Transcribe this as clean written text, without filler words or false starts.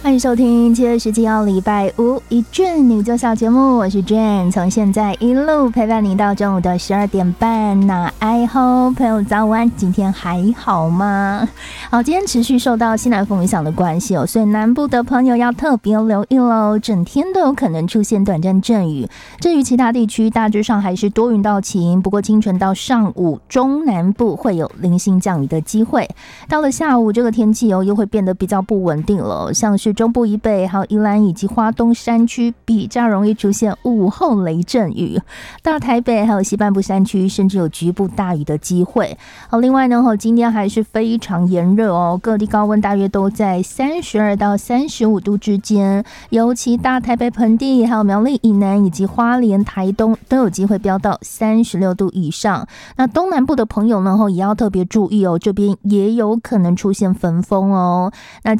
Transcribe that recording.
欢迎收听7月17号礼拜五一卷女作小节目，我是 Jane， 从现在一路陪伴您到中午的12点半。那I hope 朋友早安，今天还好吗？好，今天持续受到西南风影响的关系所以南部的朋友要特别留意咯，整天都有可能出现短暂阵雨。至于其他地区，大致上还是多云到晴，不过清晨到上午中南部会有零星降雨的机会。到了下午，这个天气又会变得比较不稳定了，像是中部以北还有宜兰以及花东山区比较容易出现午后雷阵雨，到台北还有西半部山区甚至有局部大雨的机会。另外呢，今天还是非常炎热各地高温大约都在32到35度之间，尤其大台北盆地还有苗栗以南以及花莲台东都有机会飙到36度以上。那东南部的朋友呢也要特别注意这边也有可能出现焚风那